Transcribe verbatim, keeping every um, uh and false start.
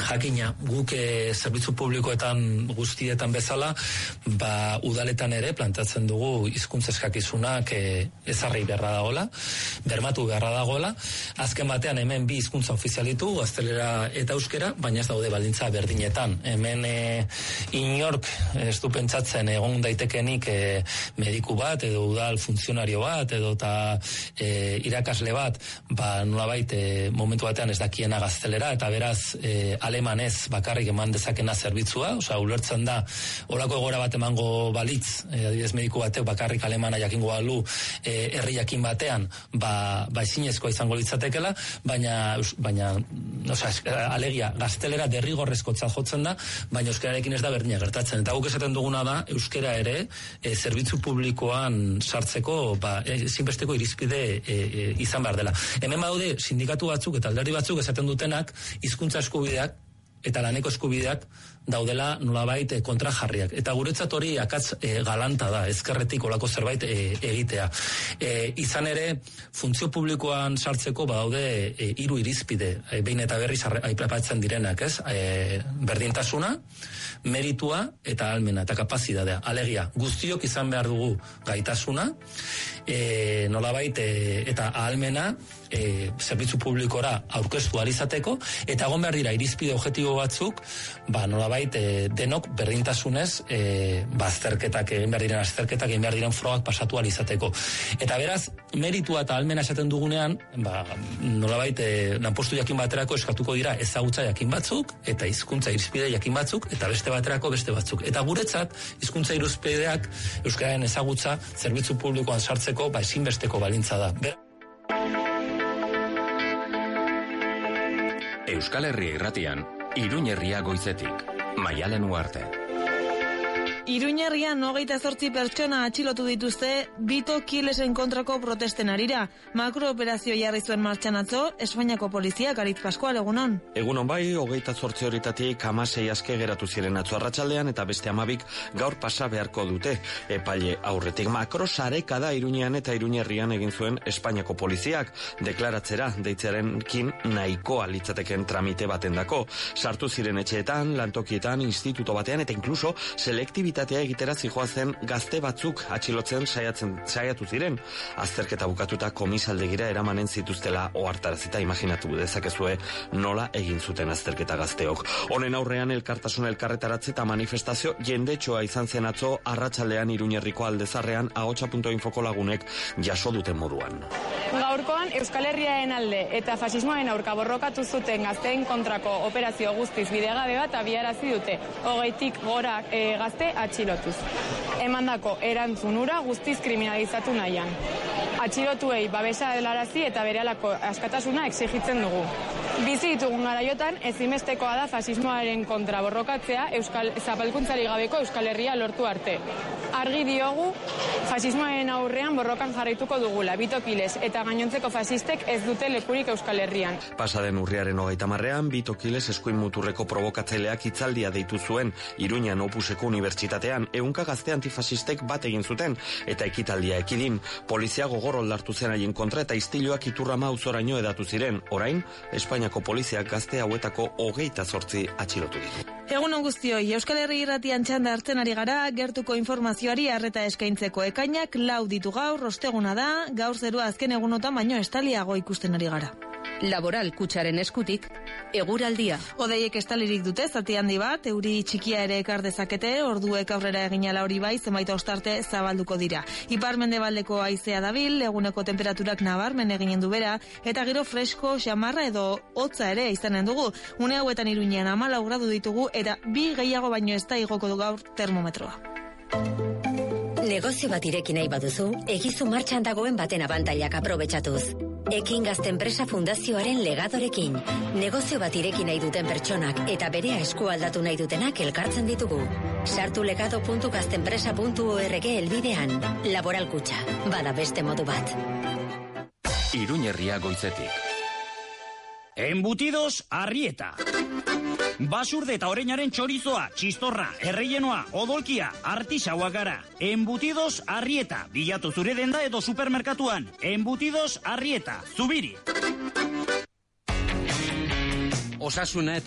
Jakina, guk e, zerbitzu publikoetan guztietan bezala, ba, udaletan ere plantatzen dugu hizkuntza eskakizunak e, ezarri beharra dagoela, bermatu beharra dagoela. Azken batean hemen bi hizkuntza ofizial ditu, gaztelera eta euskera, baina ez daude baldintza berdinetan. Hemen e, inork ez du pentsatzen egon daitekenik e, mediku bat, edo udal funtzionario bat, edo eta e, irakasle bat, ba, nolabait e, momentu batean ez dakiena gaztelera, eta beraz e, alemanez bakarrik eman dezakena zerbitzua, osea, ulertzen da, olako egora bat emango balitz, e, adibidez mediku batek bakarrik alemana jakingo balu e, herri jakin batean, ba, ba ezinezkoa izango litzatekela, baina, baina osea, alegia, gaztelera derrigorrezkotzat jotzen da, baina euskararekin ez da berdina gertatzen. Eta guk esaten duguna da, euskara ere, e, zerbitzu publikoan sartzeko, ba, ezinbesteko irizpide e, e, izan behar dela. Hemen badaude sindikatu batzuk eta alderdi batzuk esaten dutenak, hizkuntza eskubideak eta laneko eskubideak daudela nolabait e, kontra jarriak. Eta guretzat hori akatz e, galanta da, ezkerretik olako zerbait e, egitea. E, izan ere, funtzio publikoan sartzeko badaude e, hiru irizpide, e, behin eta berriz aipatzen direnak, ez? E, berdintasuna, meritua eta ahalmena eta kapazitatea. Alegia, guztiok izan behar dugu gaitasuna, e, nolabait e, eta ahalmena e, zerbitzu publikora aurkeztu alizateko, eta egon behar dira irizpide objektibo batzuk, ba, nolabait e, denok berdintasunez e, ba, azterketak, egin behar diren azterketak, egin behar diren frogak pasatu alizateko. Eta beraz, meritua eta ahalmena esaten dugunean, ba, nolabait e, lanpostu jakin baterako eskatuko dira ezagutza jakin batzuk, eta hizkuntza irizpide jakin batzuk, eta beste baterako beste batzuk. Eta guretzat, hizkuntza irizpideak euskararen ezagutza zerbitzu publikoan sartzeko ba, ezinbesteko balintza da. Ber- Euskal Herria irratian, Iruñ herria goizetik, Maialen Uarte. Iruñ herrian hogeita zortzi pertsona atxilotu dituzte Bito Kilesen kontrako protesten arira. Makrooperazio jarri zuen martxan atzo, Espainiako poliziak. Aritz Pascual, egunon. Egunon bai, hogeita zortzi horitatik hamasei aske geratu ziren atzo arratsaldean eta beste hamabik gaur pasa beharko dute. Epaile aurretik makro sareka da Iruñean eta Iruñ herrian egin zuen Espainiako poliziak. Deklaratzera deitzearenkin nahikoa litzateken tramite batendako. Sartu ziren etxeetan, lantokietan, instituto batean eta inkluso selektibitatea egitera zijoazen gazte batzuk atxilotzen saiatzen saiatu ziren. Azterketa bukatuta komisaldegira eramanen zituztela ohartarazita. Imaginatu dezakezue nola egin zuten azterketa gazteok. Honen aurrean elkartasun elkarretaratze eta manifestazio jendetxoa izan zen atzo arratsaldean Iruñ herriko Aldezarrean ahotsa puntu infoko lagunek jaso duten moduan. Gaurkoan Euskal Herriaren alde eta fasismoaren aurka borrokatu zuten gazteen kontrako operazio guztiz bidegabe bat abiarazi dute. Hogeitik gora e, gazte atxilotuz. Emandako erantzun hura guztiz kriminalizatu nahian. Atxilotuei babesa helarazi eta berehalako askatasuna exigitzen dugu. Bizi ditugun garaiotan ezinbestekoa da fasismoaren kontra borrokatzea Euskal zapalkuntzari gabeko Euskal Herria lortu arte. Argi diogu fasismoaren aurrean borrokan jarraituko dugula. Bito Kiles eta gainontzeko fasistek ez dute lekurik Euskal Herrian. Pasaden urriaren hogeita hamarrean Bito Kiles eskuin muturreko probokatzaileak hitzaldia deitu zuen Iruñan Opuseko Unibertsitatean. Ehunka gazte antifasistek bat egin zuten eta ekitaldia ekidin. Polizia gogor oldartu zen haien kontra eta istiluak Iturrama auzoraino edatu ziren. Orain, Espainiako poliziak gazte hauetako hogeita zortzi atxilotu ditu. Egunon guztioi, Euskal Herri irratian txanda hartzen ari gara, gertuko informazioari arreta eskaintzeko. Ekainak lau ditu gaur, osteguna da, gaur zerua azken egunotan baino estaliago ikusten ari gara. Laboral Kutxaren eskutik, eguraldia. Odeiek estalirik dute, zati handi bat, euri txikia ere ekar dezakete, orduek aurrera eginala hori bai, zenbait ostarte zabalduko dira. Ipar-mendebaldeko haizea dabil, eguneko temperaturak nabarmen eginen du bera, eta gero fresko, xamarra edo hotza ere izanen dugu. Une hauetan Iruñean hamalau gradu ditugu, eta bi gehiago baino ez da igoko du gaur termometroa. Negozio bat ireki nahi baduzu, egizu martxan dagoen baten abantailak aprobetxatuz. Ekin Gazte Enpresa Fundazioaren legadorekin. Negozio bat ireki nahi duten pertsonak eta berea eskualdatu nahi dutenak elkartzen ditugu. Sartu legado puntu gaztenpresa puntu org elbidean. Laboral Kutxa, bada beste modu bat. Iruñ herria goizetik. Embutidos Arrieta. Basurde eta oreinaren txorizoa, txistorra, erreienoa, odolkia, artisauak gara. Embutidos Arrieta. Bilatu zure denda edo supermerkatuan. Embutidos Arrieta. Zubiri. Osasuna